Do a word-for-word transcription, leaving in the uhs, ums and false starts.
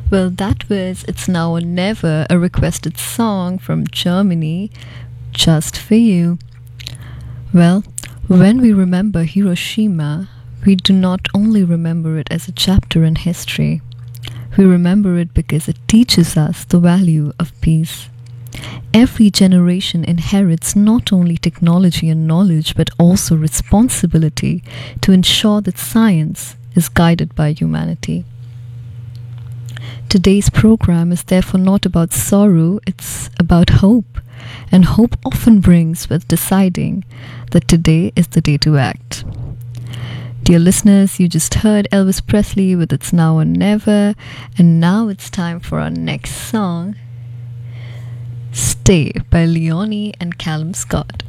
Well, that was It's Now or Never, a requested song from Germany, just for you. Well, when we remember Hiroshima, we do not only remember it as a chapter in history, we remember it because it teaches us the value of peace. Every generation inherits not only technology and knowledge, but also responsibility to ensure that science is guided by humanity. Today's program is therefore not about sorrow, it's about hope. And hope often brings with deciding that today is the day to act. Dear listeners, you just heard Elvis Presley with It's Now or Never, and now it's time for our next song, Stay by Leonie and Callum Scott.